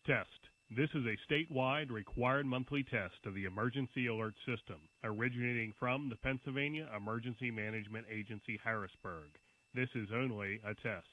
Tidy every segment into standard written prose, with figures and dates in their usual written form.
Test. This is a statewide required monthly test of the emergency alert system, originating from the Pennsylvania Emergency Management Agency, Harrisburg. This is only a test.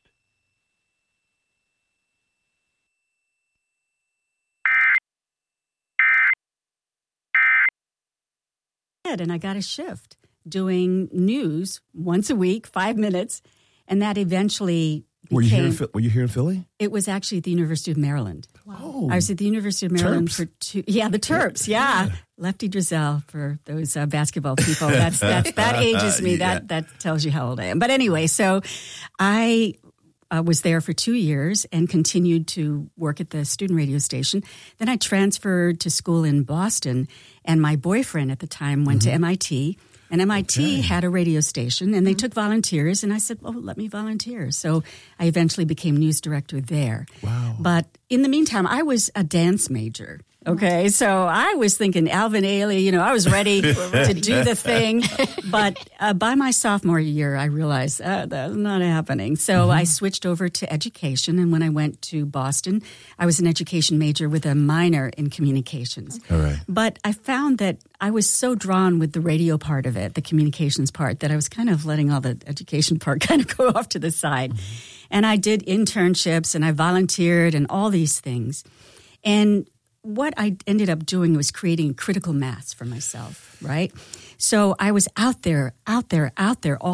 And I got a shift doing news once a week, 5 minutes, and that eventually became... Were you here in Philly? It was actually at the University of Maryland. Wow. Oh, I was at the University of Maryland Terps. for the Terps, yeah. Lefty Drizel, for those basketball people. That ages me. Yeah. That tells you how old I am. But anyway, so I was there for 2 years and continued to work at the student radio station. Then I transferred to school in Boston, and my boyfriend at the time went to MIT. And MIT had a radio station, and they took volunteers, and I said, well, let me volunteer. So I eventually became news director there. Wow. But in the meantime, I was a dance major. Okay, so I was thinking Alvin Ailey, I was ready to do the thing. But by my sophomore year, I realized that's not happening. So I switched over to education. And when I went to Boston, I was an education major with a minor in communications. All right. But I found that I was so drawn with the radio part of it, the communications part, that I was kind of letting all the education part kind of go off to the side. And I did internships and I volunteered and all these things. And what I ended up doing was creating critical mass for myself, right? So I was out there all